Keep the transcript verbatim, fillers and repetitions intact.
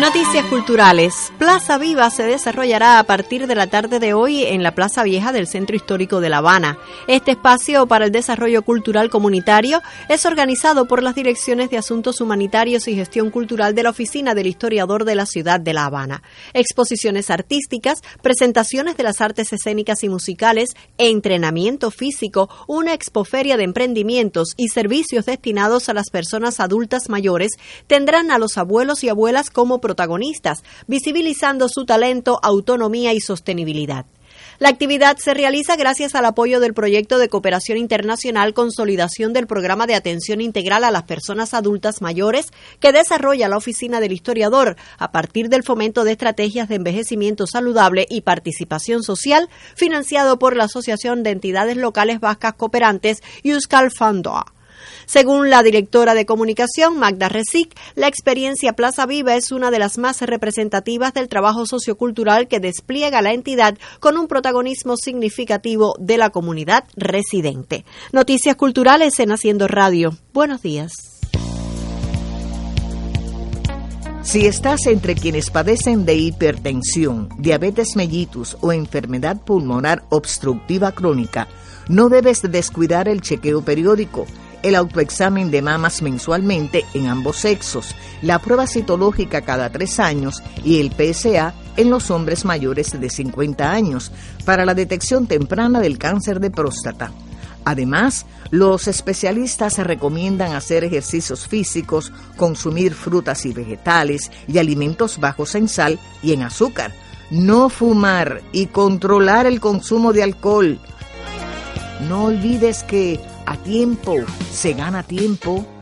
Noticias culturales. Plaza Viva se desarrollará a partir de la tarde de hoy en la Plaza Vieja del Centro Histórico de La Habana. Este espacio para el desarrollo cultural comunitario es organizado por las Direcciones de Asuntos Humanitarios y Gestión Cultural de la Oficina del Historiador de la Ciudad de La Habana. Exposiciones artísticas, presentaciones de las artes escénicas y musicales, entrenamiento físico, una expoferia de emprendimientos y servicios destinados a las personas adultas mayores tendrán a los abuelos y abuelas como protagonistas, visibilizando su talento, autonomía y sostenibilidad. La actividad se realiza gracias al apoyo del Proyecto de Cooperación Internacional Consolidación del Programa de Atención Integral a las Personas Adultas Mayores que desarrolla la Oficina del Historiador a partir del fomento de estrategias de envejecimiento saludable y participación social, financiado por la Asociación de Entidades Locales Vascas Cooperantes Euskal Fondoa. Según la directora de comunicación, Magda Resic, la experiencia Plaza Viva es una de las más representativas del trabajo sociocultural que despliega la entidad con un protagonismo significativo de la comunidad residente. Noticias culturales en Haciendo Radio. Buenos días. Si estás entre quienes padecen de hipertensión, diabetes mellitus o enfermedad pulmonar obstructiva crónica, no debes descuidar el chequeo periódico, el autoexamen de mamas mensualmente en ambos sexos, la prueba citológica cada tres años y el P S A en los hombres mayores de cincuenta años para la detección temprana del cáncer de próstata. Además, los especialistas recomiendan hacer ejercicios físicos, consumir frutas y vegetales y alimentos bajos en sal y en azúcar, no fumar y controlar el consumo de alcohol. No olvides que a tiempo se gana tiempo.